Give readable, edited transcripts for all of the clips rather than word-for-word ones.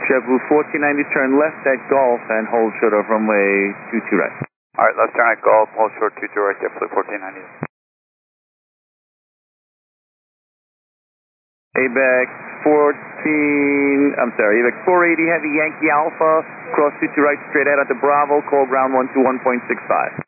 JetBlue 1490, turn left at Golf and hold short of runway 22 right. Alright, left turn at Golf, hold short 22 right, JetBlue 1490. ABEX 480 Heavy Yankee Alpha, cross 22 right, straight ahead at the Bravo, call ground 121.65.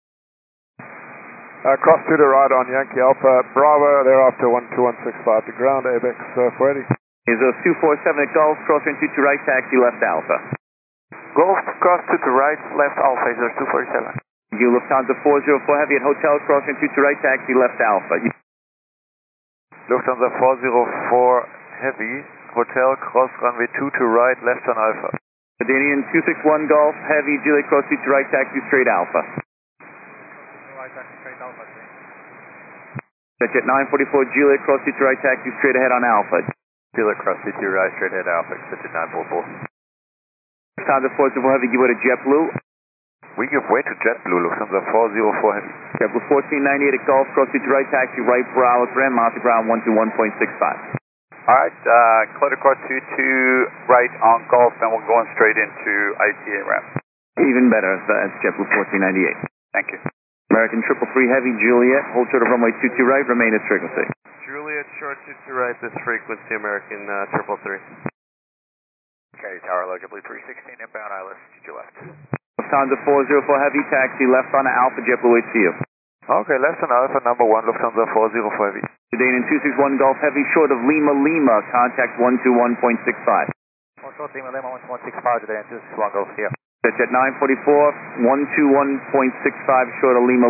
Cross to the right on Yankee Alpha, Bravo, thereafter 12165 to ground, ABEX 480. Is 247 at Golf, cross 22 right, taxi left Alpha. Golf, cross to the right, left Alpha, is 247. You Lufthansa 404 Heavy at Hotel, cross 22 right, taxi left Alpha. Lufthansa 404 Heavy, Hotel, cross runway 22 right, left on Alpha. Jordanian 261 Golf, Heavy, Juliet, cross 22 right, taxi straight Alpha. Right, taxi straight Alpha. Jet 944 Juliet, cross 22 right, taxi straight ahead on Alpha. Juliet, cross 22 right, straight ahead Alpha, Jet 944. Lufthansa 404 Heavy, give way to JetBlue. We give way to JetBlue, Lufthansa 404 Heavy. JetBlue 1498 at Golf, cross 22 right, taxi right, Bravo, Grand, Mountain ground 121.65. Alright, clear to cross 22 right on Golf, and we're going straight into ITA ramp. Even better, that's JetBlue 1498. Thank you. American 333 Heavy, Juliet, hold short of runway 22 right, remain at frequency. Juliet, short 22 right, this frequency, American 333. Okay, tower low, JetBlue 316, inbound ILS, 22 left. Lufthansa 404 Heavy, taxi left on Alpha, JetBlue waits for you. Okay, left on Alpha, number 1, Lufthansa 404 Heavy. Jordanian 261 Golf Heavy, short of Lima, contact 121.65. Short Lima, 121.65, Jordanian 261 Golf, here. Jet 944, 121.65, short of Lima.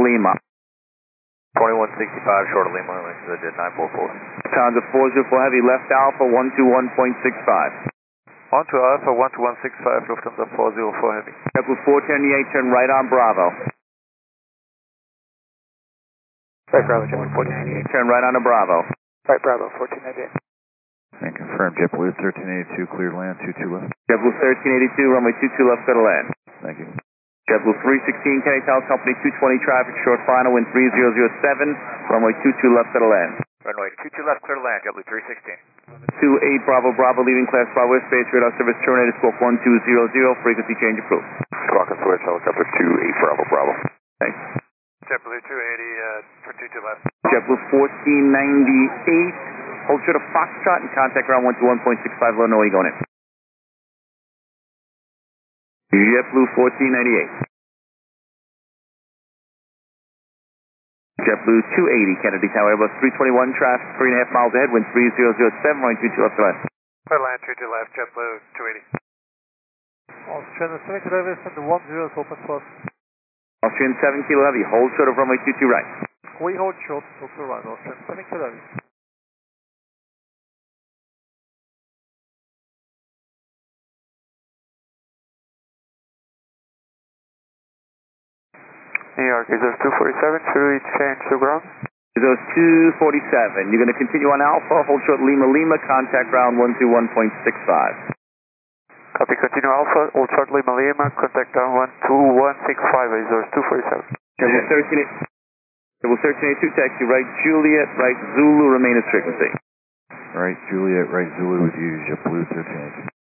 2165, short of Lima, Jet 944. Lufthansa 404 Heavy, left Alpha, 121.65. Onto Alpha, 12165, Lufthansa 404 Heavy. JetBlue 478, turn right on Bravo. Right, Bravo, JetBlue 1498. Turn right on to Bravo. Right, Bravo, 1498. And confirm JetBlue 1382, cleared land, 22 left. JetBlue 1382, runway 22 left, clear to land. Thank you. JetBlue 316, Kenny Tower Company 220 traffic, short final, wind 3007, runway 22 left, clear to land. Runway 22 left, clear to land, JetBlue 316. 28 Bravo, leaving class Bravo Space, radar service terminated, squawk 1200, frequency change approved. Squawk and switch, helicopter 28 Bravo. Thanks. JetBlue 280, for 22 left. JetBlue 1498, hold short of Foxtrot and contact ground 121.65, low, no, you going in. JetBlue 1498. JetBlue 280, Kennedy Tower, Airbus 321, traffic 3.5 miles ahead, wind 3007, runway 22 left to left. Clear land, 22 left, JetBlue 280. Austrian 7 Kilo Heavy, send the 10 open to us. Austrian 7 Kilo Heavy, hold short of runway 22 right. We hold short, talk to right, Austrian 7 Kilo Heavy. New York, is this 247, should we change to ground? Those 247. You're going to continue on Alpha, hold short Lima, contact ground 121.65. Copy, continue Alpha, hold short Lima, contact down 12165, is those 247. Double 1382, taxi right Juliet, right Zulu, remain at frequency. Right Juliet, right Zulu with you, JetBlue 1382.